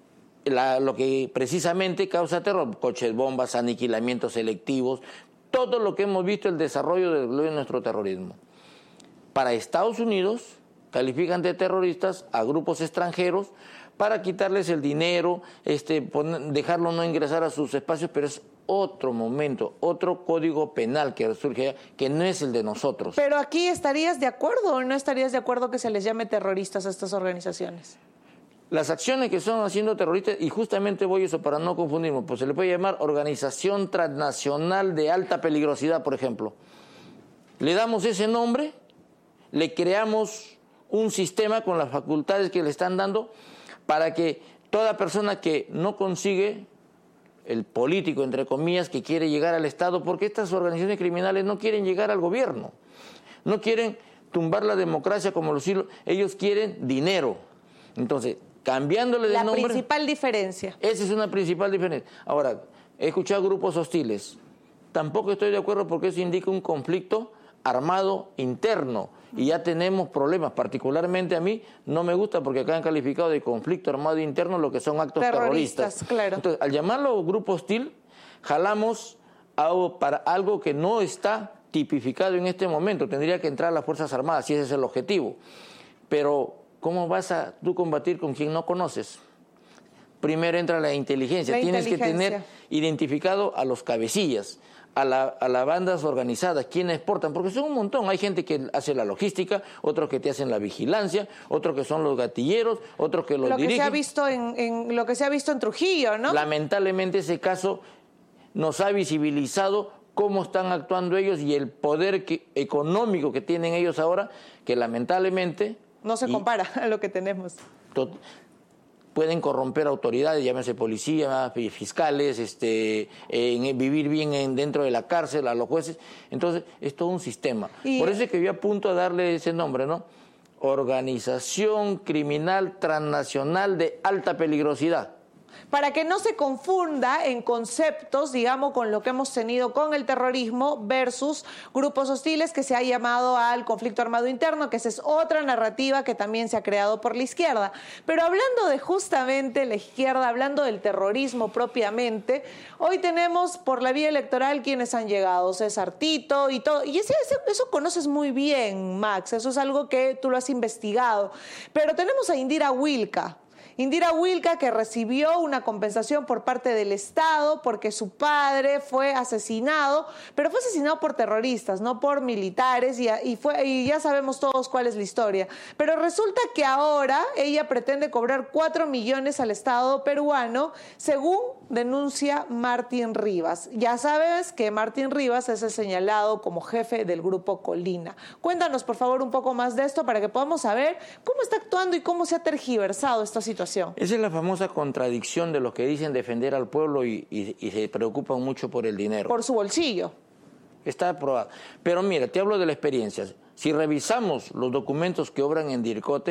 la, lo que precisamente causa terror, coches bombas, aniquilamientos selectivos, todo lo que hemos visto el desarrollo de, de nuestro terrorismo. Para Estados Unidos califican de terroristas a grupos extranjeros para quitarles el dinero, este, poner, dejarlo no ingresar a sus espacios, pero es otro momento, otro código penal que surge, que no es el de nosotros. Pero aquí, ¿estarías de acuerdo o no estarías de acuerdo que se les llame terroristas a estas organizaciones? Las acciones que son haciendo terroristas, y justamente voy a eso para no confundirnos, pues se le puede llamar organización transnacional de alta peligrosidad, por ejemplo. Le damos ese nombre, le creamos un sistema con las facultades que le están dando para que toda persona que no consigue, el político, entre comillas, que quiere llegar al Estado, porque estas organizaciones criminales no quieren llegar al gobierno, no quieren tumbar la democracia como los hilos, ellos quieren dinero. Entonces, cambiándole de la nombre... La principal diferencia. Esa es una principal diferencia. Ahora, he escuchado grupos hostiles. Tampoco estoy de acuerdo porque eso indica un conflicto armado interno. Y ya tenemos problemas, particularmente a mí no me gusta porque acá han calificado de conflicto armado interno lo que son actos terroristas. terroristas. Claro. Entonces, al llamarlo grupo hostil, jalamos algo para algo que no está tipificado en este momento. Tendría que entrar las Fuerzas Armadas, si ese es el objetivo. Pero, ¿cómo vas a tú combatir con quien no conoces? Primero entra la inteligencia. La Tienes inteligencia. que tener identificado a los cabecillas, a, la, a las bandas organizadas, quienes exportan, porque son un montón. Hay gente que hace la logística, otros que te hacen la vigilancia, otros que son los gatilleros, otros que los lo dirigen. Que se ha visto en, en, lo que se ha visto en Trujillo, ¿no? Lamentablemente ese caso nos ha visibilizado cómo están actuando ellos y el poder que, económico que tienen ellos ahora, que lamentablemente... No se compara y, a lo que tenemos. Tot, pueden corromper autoridades, llámese policía, fiscales, este, en vivir bien en, dentro de la cárcel, a los jueces. Entonces, es todo un sistema. Y, Por eso es que yo apunto a darle ese nombre, ¿no? Organización Criminal Transnacional de Alta Peligrosidad. Para que no se confunda en conceptos, digamos, con lo que hemos tenido con el terrorismo versus grupos hostiles que se ha llamado al conflicto armado interno, que esa es otra narrativa que también se ha creado por la izquierda. Pero hablando de justamente la izquierda, hablando del terrorismo propiamente, hoy tenemos por la vía electoral quienes han llegado, César Tito y todo. Y ese, ese, eso conoces muy bien, Max, eso es algo que tú lo has investigado. Pero tenemos a Indira Wilca. Indira Wilca, que recibió una compensación por parte del Estado porque su padre fue asesinado, pero fue asesinado por terroristas, no por militares, y, y, fue, y ya sabemos todos cuál es la historia. Pero resulta que ahora ella pretende cobrar cuatro millones al Estado peruano, según denuncia Martín Rivas. Ya sabes que Martín Rivas es el señalado como jefe del Grupo Colina. Cuéntanos, por favor, un poco más de esto para que podamos saber cómo está actuando y cómo se ha tergiversado esta situación. Esa es la famosa contradicción de los que dicen defender al pueblo y, y, y se preocupan mucho por el dinero. Por su bolsillo. Está aprobado. Pero mira, te hablo de la experiencia. Si revisamos los documentos que obran en DIRCOTE,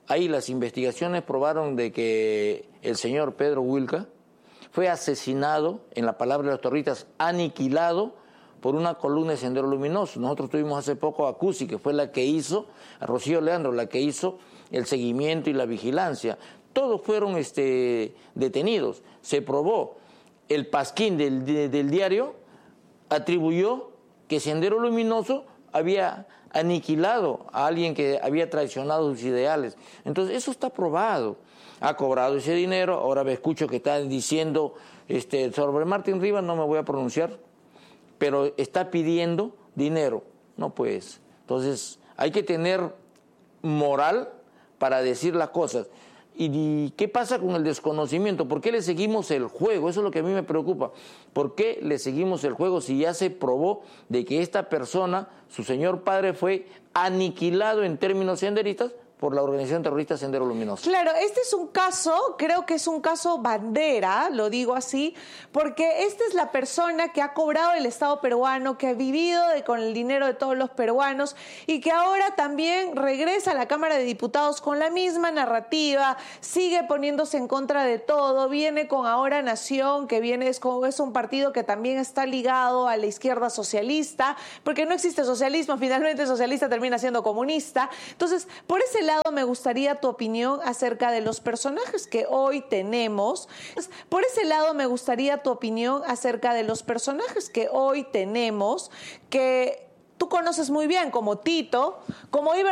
Ahí las investigaciones probaron de que el señor Pedro Wilca fue asesinado, en la palabra de los terroristas, aniquilado por una columna de Sendero Luminoso. Nosotros tuvimos hace poco a Cusi, que fue la que hizo, a Rocío Leandro, la que hizo el seguimiento y la vigilancia. Todos fueron este, detenidos. Se probó. El pasquín del, de, del diario atribuyó que Sendero Luminoso había aniquilado a alguien que había traicionado sus ideales. Entonces, eso está probado. Ha cobrado ese dinero. Ahora me escucho que están diciendo, este, sobre Martín Rivas no me voy a pronunciar, pero está pidiendo dinero. No, pues. Entonces, hay que tener moral para decir las cosas. ¿Y qué pasa con el desconocimiento? ¿Por qué le seguimos el juego? Eso es lo que a mí me preocupa. ¿Por qué le seguimos el juego si ya se probó de que esta persona, su señor padre, fue aniquilado en términos senderistas por la organización terrorista Sendero Luminoso? Claro, este es un caso, creo que es un caso bandera, lo digo así, porque esta es la persona que ha cobrado el Estado peruano, que ha vivido de, con el dinero de todos los peruanos y que ahora también regresa a la Cámara de Diputados con la misma narrativa, sigue poniéndose en contra de todo, viene con Ahora Nación, que viene es, con, es un partido que también está ligado a la izquierda socialista, porque no existe socialismo, finalmente el socialista termina siendo comunista. Entonces, por ese lado, me gustaría tu opinión acerca de los personajes que hoy tenemos. Por ese lado me gustaría tu opinión acerca de los personajes que hoy tenemos, que tú conoces muy bien, como Tito, como Iber